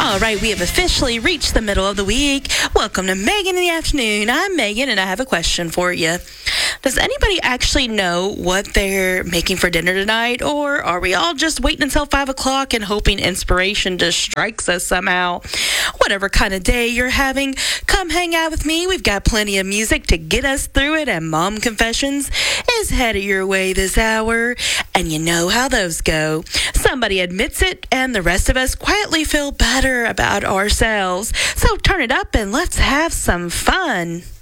All right, we have officially reached the middle of the week. Welcome to Megan in the Afternoon. I'm Megan, and I have a question for you. Does anybody actually know what they're making for dinner tonight, or are we all just waiting until 5 o'clock and hoping inspiration just strikes us somehow? Whatever kind of day you're having, come hang out with me. We've got plenty of music to get us through it, and Mom Confessions is headed your way this hour. And you know how those go. Somebody admits it, and the rest of us quietly feel better about ourselves. So turn it up and let's have some fun.